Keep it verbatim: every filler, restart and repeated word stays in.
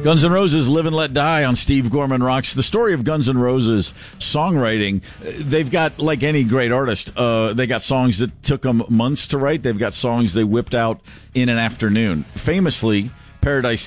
Guns N' Roses, Live and Let Die on Steve Gorman Rocks. The story of Guns N' Roses songwriting, they've got, like any great artist, uh, they got songs that took them months to write. They've got songs they whipped out in an afternoon. Famously, Paradise